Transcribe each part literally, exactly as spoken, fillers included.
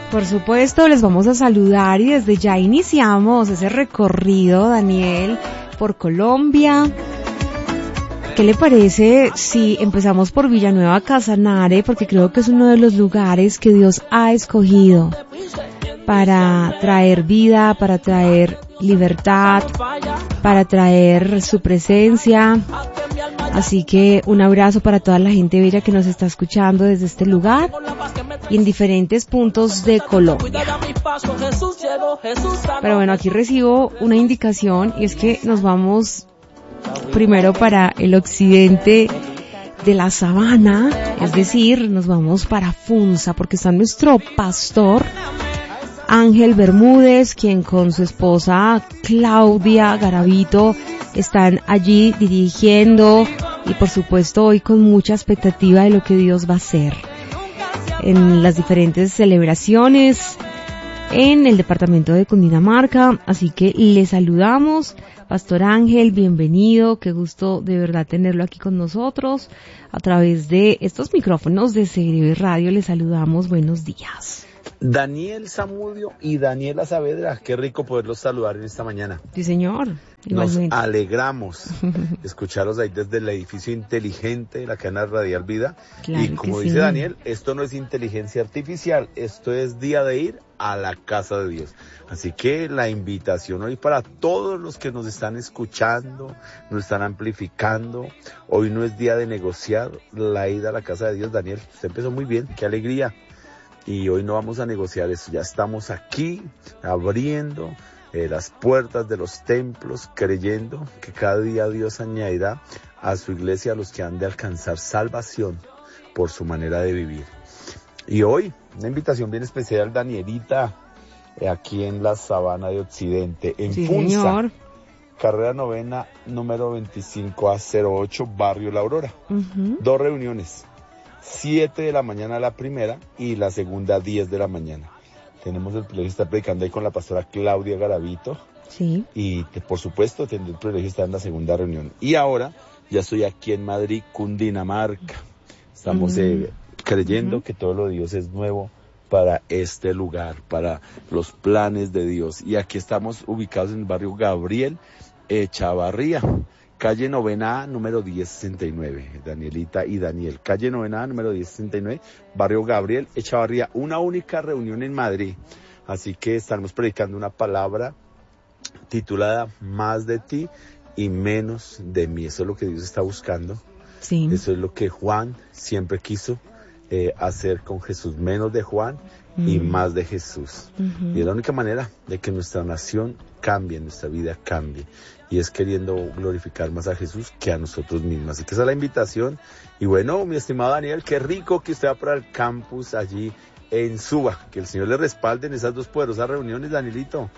Por supuesto, les vamos a saludar y desde ya iniciamos ese recorrido, Daniel, por Colombia. ¿Qué le parece si empezamos por Villanueva Casanare? Porque creo que es uno de los lugares que Dios ha escogido para traer vida, para traer libertad, para traer su presencia. Así que un abrazo para toda la gente bella que nos está escuchando desde este lugar y en diferentes puntos de Colombia. Pero bueno, aquí recibo una indicación y es que nos vamos primero para el occidente de la sabana, es decir, nos vamos para Funza porque está nuestro pastor Ángel Bermúdez, quien con su esposa Claudia Garavito están allí dirigiendo y por supuesto hoy con mucha expectativa de lo que Dios va a hacer en las diferentes celebraciones en el departamento de Cundinamarca. Así que le saludamos, Pastor Ángel, bienvenido, qué gusto de verdad tenerlo aquí con nosotros a través de estos micrófonos de C R B Radio. Le saludamos, buenos días. Daniel Zamudio y Daniela Saavedra, qué rico poderlos saludar en esta mañana. Sí, señor. Igualmente. Nos alegramos escucharlos ahí desde el edificio inteligente de la cadena Radial Vida. Claro y como que dice sí. Daniel, esto no es inteligencia artificial, esto es día de ir a la casa de Dios. Así que la invitación hoy para todos los que nos están escuchando, nos están amplificando, hoy no es día de negociar la ida a la casa de Dios. Daniel, usted empezó muy bien, qué alegría. Y hoy no vamos a negociar eso, ya estamos aquí abriendo eh, las puertas de los templos, creyendo que cada día Dios añadirá a su iglesia a los que han de alcanzar salvación por su manera de vivir. Y hoy, una invitación bien especial, Danielita, eh, aquí en la Sabana de Occidente, en Sí, Funza, señor. carrera novena, número veinticinco A cero ocho, Barrio La Aurora. Uh-huh. Dos reuniones. siete de la mañana la primera y la segunda diez de la mañana. Tenemos el privilegio de estar predicando ahí con la pastora Claudia Garavito. Sí. Y te, por supuesto tendré el privilegio de estar en la segunda reunión. Y ahora ya estoy aquí en Madrid, Cundinamarca. Estamos uh-huh. eh, creyendo uh-huh. que todo lo de Dios es nuevo para este lugar, para los planes de Dios. Y aquí estamos ubicados en el barrio Gabriel Echavarría. Calle Novena A, número diez sesenta y nueve, Danielita y Daniel. Calle Novena A, número diez sesenta y nueve, Barrio Gabriel Echavarría. Una única reunión en Madrid. Así que estaremos predicando una palabra titulada Más de ti y menos de mí. Eso es lo que Dios está buscando. Sí. Eso es lo que Juan siempre quiso eh, hacer con Jesús. Menos de Juan mm. y más de Jesús. Uh-huh. Y es la única manera de que nuestra nación cambie, nuestra vida cambie. Y es queriendo glorificar más a Jesús que a nosotros mismos. Así que esa es la invitación. Y bueno, mi estimado Daniel, qué rico que usted va para el campus allí en Suba. Que el Señor le respalde en esas dos poderosas reuniones, Danielito.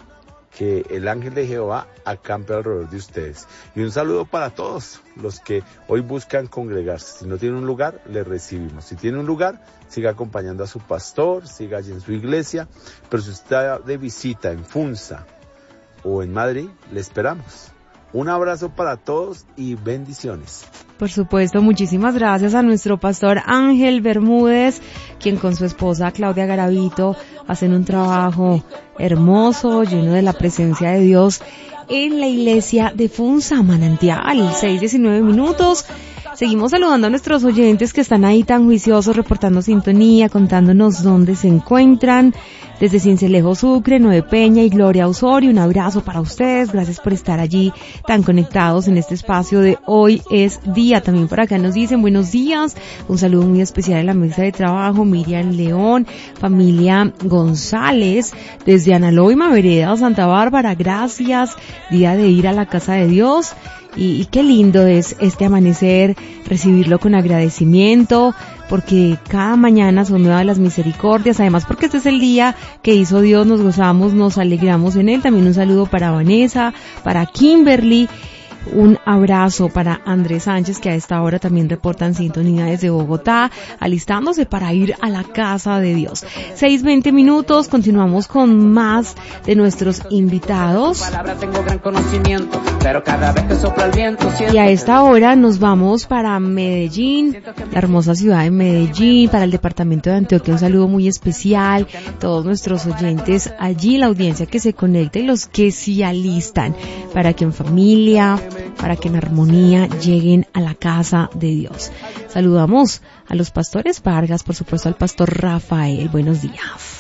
Que el ángel de Jehová acampe alrededor de ustedes. Y un saludo para todos los que hoy buscan congregarse. Si no tiene un lugar, le recibimos. Si tiene un lugar, siga acompañando a su pastor, siga allí en su iglesia. Pero si usted está de visita en Funza o en Madrid, le esperamos. Un abrazo para todos y bendiciones. Por supuesto, muchísimas gracias a nuestro pastor Ángel Bermúdez, quien con su esposa Claudia Garavito hacen un trabajo hermoso, lleno de la presencia de Dios en la iglesia de Funza Manantial. seis diecinueve minutos. Seguimos saludando a nuestros oyentes que están ahí tan juiciosos, reportando sintonía, contándonos dónde se encuentran. Desde Cincelejo, Sucre, Nueve Peña y Gloria Osorio, un abrazo para ustedes. Gracias por estar allí tan conectados en este espacio de Hoy es Día. También por acá nos dicen buenos días. Un saludo muy especial a la mesa de trabajo, Miriam León, familia González, desde Analoima, Vereda, Santa Bárbara. Gracias. Día de ir a la casa de Dios. Y, y qué lindo es este amanecer, recibirlo con agradecimiento, porque cada mañana son nuevas las misericordias, además porque este es el día que hizo Dios, nos gozamos, nos alegramos en él. También un saludo para Vanessa, para Kimberly, un abrazo para Andrés Sánchez, que a esta hora también reportan sintonía desde Bogotá, alistándose para ir a la casa de Dios. seis veinte minutos, continuamos con más de nuestros invitados. Palabra, tengo gran conocimiento. pero cada vez que sopla el viento siento Y a esta hora nos vamos para Medellín, la hermosa ciudad de Medellín, para el departamento de Antioquia. Un saludo muy especial, todos nuestros oyentes allí, la audiencia que se conecta y los que se alistan para que en familia, para que en armonía lleguen a la casa de Dios. Saludamos a los pastores Vargas, por supuesto al pastor Rafael. Buenos días.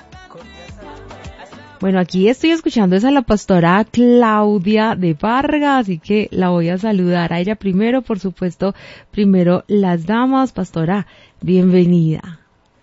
Bueno, aquí estoy escuchando es a la pastora Claudia de Vargas, así que la voy a saludar a ella primero, por supuesto, primero las damas. Pastora, bienvenida.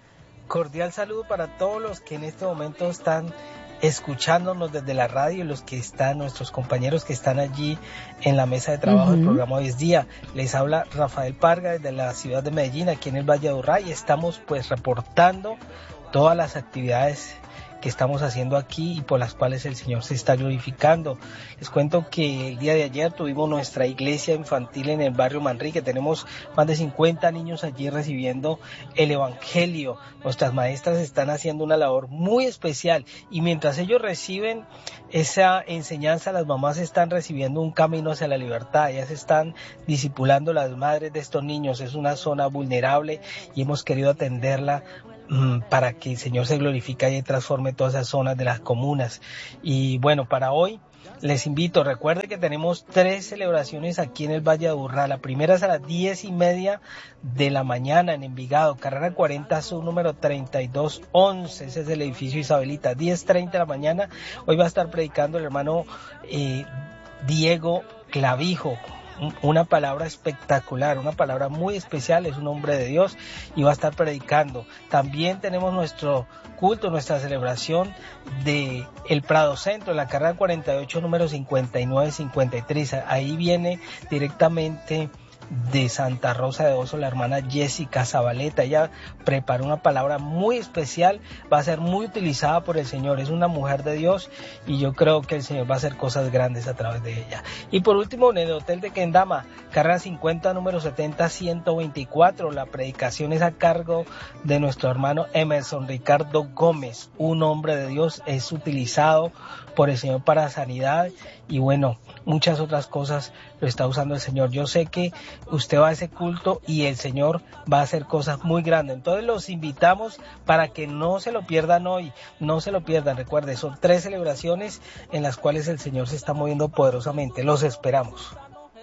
Cordial saludo para todos los que en este momento están escuchándonos desde la radio, los que están, nuestros compañeros que están allí en la mesa de trabajo uh-huh. del programa Hoy es Día. Les habla Rafael Parga desde la ciudad de Medellín, aquí en el Valle de Aburrá, y estamos pues reportando todas las actividades que estamos haciendo aquí y por las cuales el Señor se está glorificando. Les cuento que el día de ayer tuvimos nuestra iglesia infantil en el barrio Manrique. Tenemos más de cincuenta niños allí recibiendo el Evangelio. Nuestras maestras están haciendo una labor muy especial y mientras ellos reciben esa enseñanza, las mamás están recibiendo un camino hacia la libertad. Ellas están discipulando las madres de estos niños. Es una zona vulnerable y hemos querido atenderla para que el Señor se glorifique y transforme todas esas zonas de las comunas. Y bueno, para hoy les invito, recuerden que tenemos tres celebraciones aquí en el Valle de Aburrá. La primera es a las diez y media de la mañana en Envigado, carrera cuarenta Sur, número treinta y dos once, ese es el edificio Isabelita, diez treinta de la mañana. Hoy va a estar predicando el hermano eh, Diego Clavijo. Una palabra espectacular, una palabra muy especial, es un hombre de Dios y va a estar predicando. También tenemos nuestro culto, nuestra celebración de el Prado Centro, en la carrera cuarenta y ocho, número cincuenta y nueve cincuenta y tres. Ahí viene directamente de Santa Rosa de Oso la hermana Jessica Zabaleta. Ella preparó una palabra muy especial, va a ser muy utilizada por el Señor. Es una mujer de Dios y yo creo que el Señor va a hacer cosas grandes a través de ella. Y por último, en el Hotel de Kendama, carrera cincuenta, número setenta ciento veinticuatro, la predicación es a cargo de nuestro hermano Emerson Ricardo Gómez, un hombre de Dios, es utilizado por el Señor para sanidad y bueno, muchas otras cosas lo está usando el Señor. Yo sé que usted va a ese culto y el Señor va a hacer cosas muy grandes. Entonces los invitamos para que no se lo pierdan hoy, no se lo pierdan. Recuerde, son tres celebraciones en las cuales el Señor se está moviendo poderosamente. Los esperamos.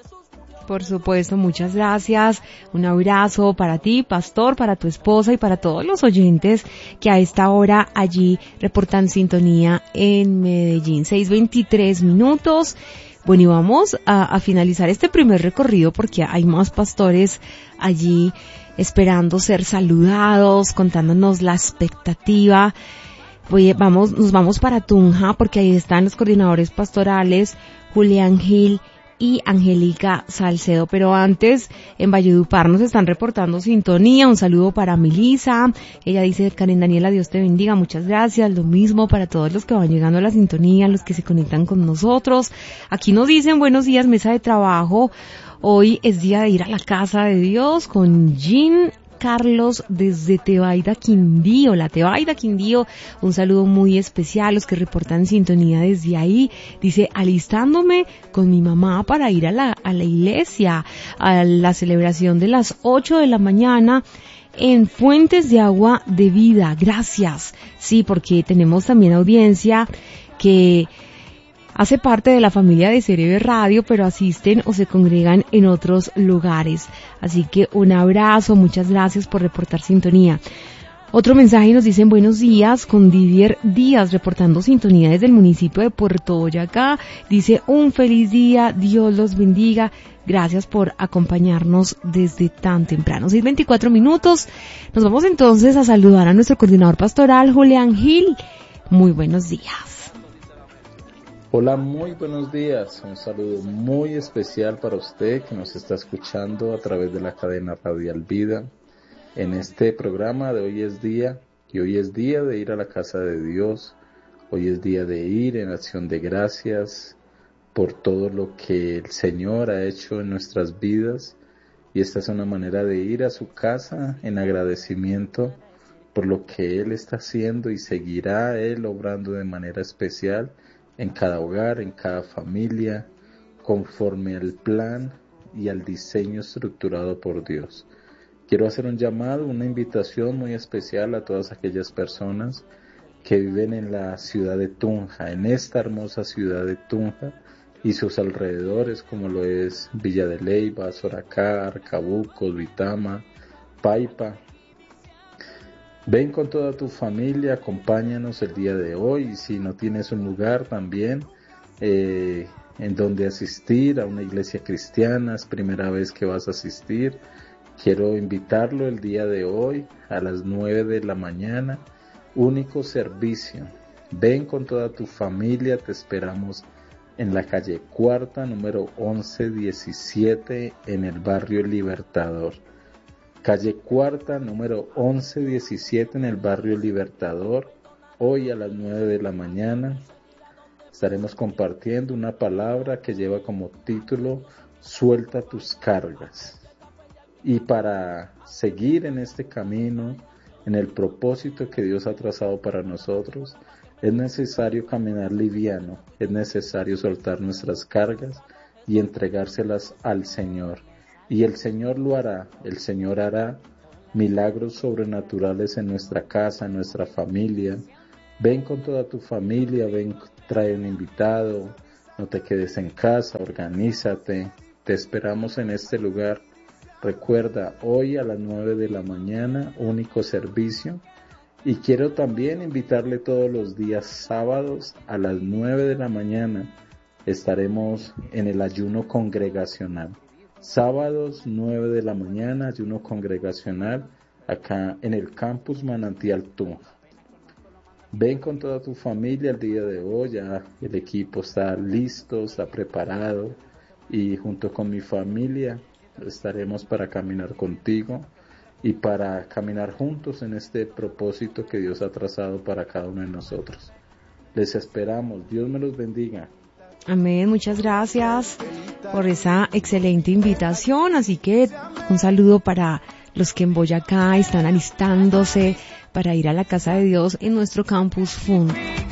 Por supuesto, muchas gracias. Un abrazo para ti, pastor, para tu esposa y para todos los oyentes que a esta hora allí reportan sintonía en Medellín. seis veintitrés minutos. Bueno, y vamos a, a finalizar este primer recorrido porque hay más pastores allí esperando ser saludados, contándonos la expectativa. Oye, vamos, nos vamos para Tunja porque ahí están los coordinadores pastorales, Julián Gil y Angélica Salcedo, pero antes en Valledupar nos están reportando sintonía. Un saludo para Melisa, ella dice: Karen Daniela, Dios te bendiga, muchas gracias. Lo mismo para todos los que van llegando a la sintonía, los que se conectan con nosotros. Aquí nos dicen: buenos días, mesa de trabajo, hoy es día de ir a la casa de Dios con Jean Carlos desde Tebaida, Quindío, la Tebaida, Quindío, un saludo muy especial, los que reportan sintonía desde ahí. Dice: alistándome con mi mamá para ir a la, a la iglesia, a la celebración de las ocho de la mañana en Fuentes de Agua de Vida. Gracias. Sí, porque tenemos también audiencia que hace parte de la familia de Cerebe Radio, pero asisten o se congregan en otros lugares. Así que un abrazo, muchas gracias por reportar sintonía. Otro mensaje nos dicen: buenos días, con Didier Díaz, reportando sintonía desde el municipio de Puerto Boyacá. Dice: un feliz día, Dios los bendiga. Gracias por acompañarnos desde tan temprano. seis veinticuatro minutos. Nos vamos entonces a saludar a nuestro coordinador pastoral, Julián Gil. Muy buenos días. Hola, muy buenos días. Un saludo muy especial para usted que nos está escuchando a través de la cadena Radial Vida en este programa de Hoy es Día. Y hoy es día de ir a la casa de Dios. Hoy es día de ir en acción de gracias por todo lo que el Señor ha hecho en nuestras vidas. Y esta es una manera de ir a su casa en agradecimiento por lo que Él está haciendo y seguirá Él obrando de manera especial en cada hogar, en cada familia, conforme al plan y al diseño estructurado por Dios. Quiero hacer un llamado, una invitación muy especial a todas aquellas personas que viven en la ciudad de Tunja, en esta hermosa ciudad de Tunja y sus alrededores, como lo es Villa de Leyva, Soracá, Arcabuco, Duitama, Paipa. Ven con toda tu familia, acompáñanos el día de hoy, y si no tienes un lugar también eh, en donde asistir a una iglesia cristiana, es primera vez que vas a asistir, quiero invitarlo el día de hoy a las nueve de la mañana, único servicio. Ven con toda tu familia, te esperamos en la calle Cuarta, número once diecisiete, en el barrio Libertador. Calle Cuarta, número once diecisiete, en el barrio Libertador. Hoy a las nueve de la mañana estaremos compartiendo una palabra que lleva como título Suelta tus cargas. Y para seguir en este camino, en el propósito que Dios ha trazado para nosotros, es necesario caminar liviano, es necesario soltar nuestras cargas y entregárselas al Señor. Y el Señor lo hará, el Señor hará milagros sobrenaturales en nuestra casa, en nuestra familia. Ven con toda tu familia, ven, trae un invitado, no te quedes en casa, organízate, te esperamos en este lugar. Recuerda, hoy a las nueve de la mañana, único servicio. Y quiero también invitarle todos los días sábados a las nueve de la mañana. Estaremos en el ayuno congregacional. Sábados nueve de la mañana, ayuno congregacional, acá en el campus Manantial Tunja. Ven con toda tu familia el día de hoy, ya el equipo está listo, está preparado, y junto con mi familia estaremos para caminar contigo y para caminar juntos en este propósito que Dios ha trazado para cada uno de nosotros. Les esperamos, Dios me los bendiga. Amén, muchas gracias por esa excelente invitación, así que un saludo para los que en Boyacá están alistándose para ir a la casa de Dios en nuestro campus F U N.